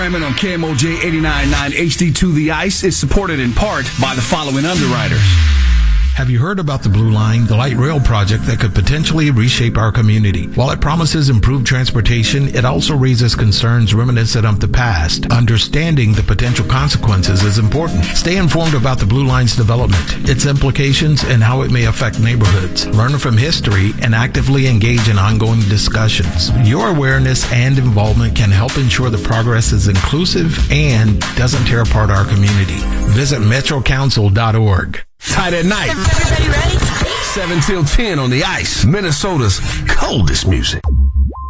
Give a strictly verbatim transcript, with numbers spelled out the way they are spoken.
On K M O J eighty-nine point nine H D two The Ice is supported in part by the following underwriters. Have you heard about the Blue Line, the light rail project that could potentially reshape our community? While it promises improved transportation, it also raises concerns reminiscent of the past. Understanding the potential consequences is important. Stay informed about the Blue Line's development, its implications, and how it may affect neighborhoods. Learn from history and actively engage in ongoing discussions. Your awareness and involvement can help ensure the progress is inclusive and doesn't tear apart our community. Visit metro council dot org. Tight at night. Everybody ready? seven till ten on The Ice, Minnesota's coldest music.